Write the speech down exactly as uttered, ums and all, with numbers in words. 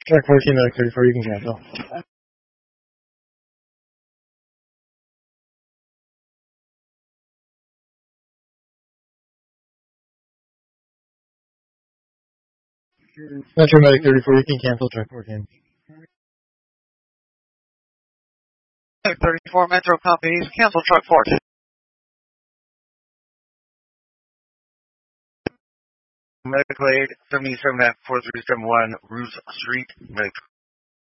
Track fourteen, Medic thirty-four, you can cancel. Metro Medic thirty-four, you can cancel track fourteen. Medic thirty-four, Metro copies, cancel truck fourteen. Medical aid seventy-seven at four three seven one Roos Street, Medic